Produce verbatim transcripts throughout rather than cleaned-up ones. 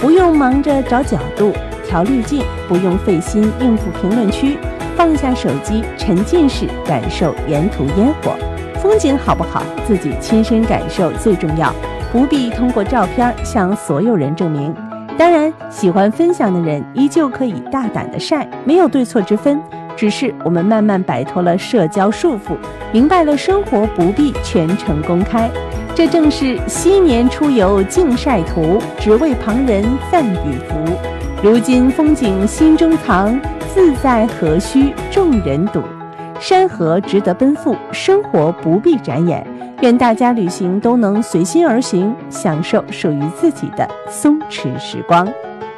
不用忙着找角度、调滤镜，不用费心应付评论区，放下手机，沉浸式感受沿途烟火。风景好不好，自己亲身感受最重要，不必通过照片向所有人证明。当然，喜欢分享的人依旧可以大胆的晒，没有对错之分，只是我们慢慢摆脱了社交束缚，明白了生活不必全程公开。这正是昔年出游竞晒图，只为旁人赞与福。如今风景心中藏，自在何须众人睹。山河值得奔赴，生活不必展演。愿大家旅行都能随心而行，享受属于自己的松弛时光。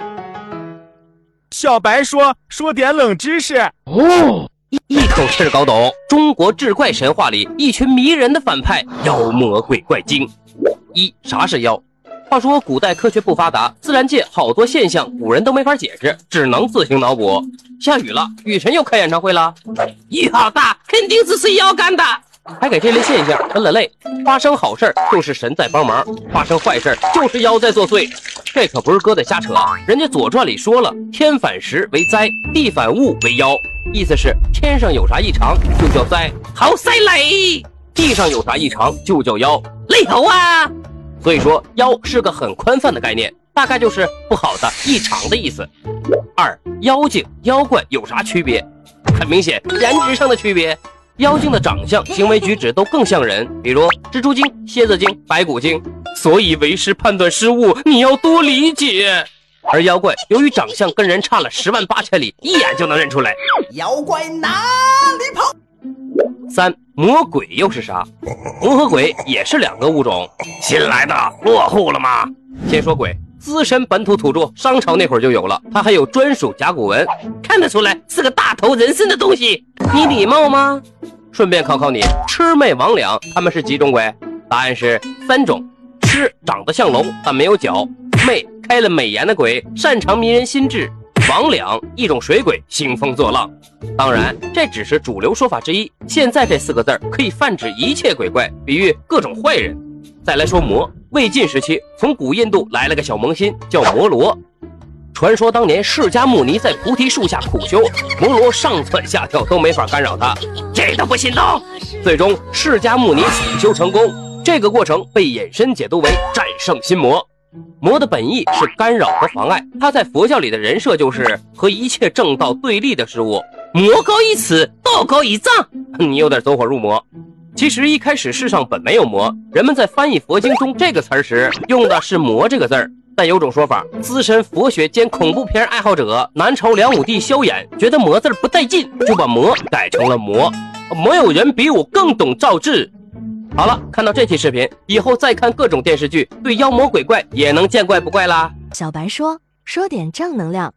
小白说说点冷知识哦，一一口气搞懂中国志怪神话里一群迷人的反派妖魔鬼怪精。一，啥是妖？话说古代科学不发达，自然界好多现象古人都没法解释，只能自行脑补。下雨了，雨神又开演唱会了，雨好大，肯定是谁妖干的。还给这类现象分了类，发生好事就是神在帮忙，发生坏事就是妖在作祟。这可不是哥的瞎扯，人家左传里说了，天反时为灾，地反物为妖，意思是天上有啥异常就叫灾，好犀利；地上有啥异常就叫妖，雷猴啊。所以说妖是个很宽泛的概念，大概就是不好的、异常的意思。二，妖精、妖怪有啥区别？很明显，颜值上的区别。妖精的长相、行为举止都更像人，比如蜘蛛精、蝎子精、白骨精，所以为师判断失误，你要多理解。而妖怪由于长相跟人差了十万八千里，一眼就能认出来。 妖怪哪里跑？ 三，魔鬼又是啥？魔和鬼也是两个物种。新来的落户了吗？先说鬼，资深本土土著，商朝那会儿就有了，它还有专属甲骨文，看得出来是个大头人身的东西。你礼貌吗？顺便考考你，魑魅魍魉他们是几种鬼？答案是三种。魑长得像龙但没有脚，魅开了美颜的鬼，擅长迷人心智，魍魉一种水鬼，兴风作浪。当然这只是主流说法之一，现在这四个字可以泛指一切鬼怪，比喻各种坏人。再来说魔，魏晋时期从古印度来了个小萌新叫摩罗，传说当年释迦牟尼在菩提树下苦修，摩罗上蹿下跳都没法干扰他，这都不心动。最终释迦牟尼苦修成功，这个过程被衍生解读为战胜心魔。魔的本意是干扰和妨碍，他在佛教里的人设就是和一切正道对立的事物，魔高一尺，道高一丈，你有点走火入魔。其实一开始世上本没有魔，人们在翻译佛经中这个词儿时用的是魔这个字儿。但有种说法，资深佛学兼恐怖片爱好者南朝梁武帝萧衍觉得魔字不带劲，就把魔改成了魔。没有人比我更懂造字。好了，看到这期视频以后再看各种电视剧，对妖魔鬼怪也能见怪不怪啦。 小白说说点正能量。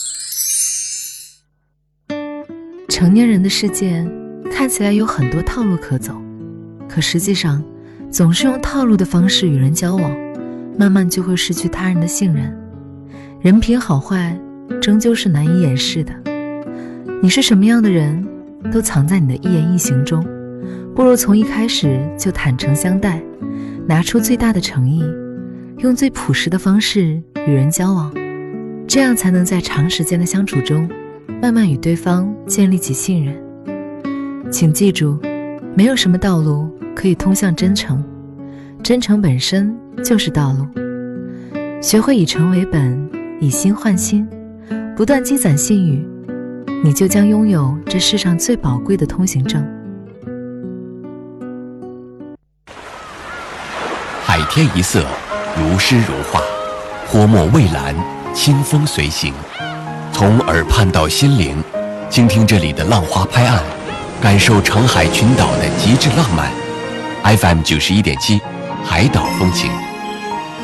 成年人的世界看起来有很多套路可走，可实际上总是用套路的方式与人交往，慢慢就会失去他人的信任。人品好坏终究是难以掩饰的，你是什么样的人都藏在你的一言一行中，不如从一开始就坦诚相待，拿出最大的诚意，用最朴实的方式与人交往，这样才能在长时间的相处中慢慢与对方建立起信任。请记住，没有什么道路可以通向真诚，真诚本身就是道路。学会以诚为本，以心换心，不断积攒信誉，你就将拥有这世上最宝贵的通行证。 海天一色，如诗如画，泼墨蔚蓝，清风随行。从耳畔到心灵，倾听这里的浪花拍岸，感受长海群岛的极致浪漫。F M 九十一点七，海岛风情。